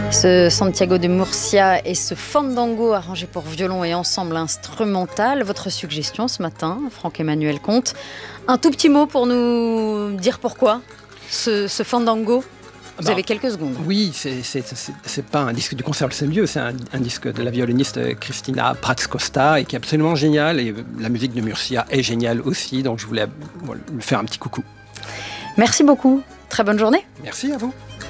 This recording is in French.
Ce Santiago de Murcia et ce fandango arrangé pour violon et ensemble instrumental. Votre suggestion ce matin, Franck-Emmanuel Comte. Un tout petit mot pour nous dire pourquoi ce fandango. Vous avez quelques secondes. Oui, c'est pas un disque du concert c'est mieux, c'est un disque de la violoniste Cristina Prats-Costa et qui est absolument génial. Et la musique de Murcia est géniale aussi, donc je voulais lui faire un petit coucou. Merci beaucoup. Très bonne journée. Merci à vous.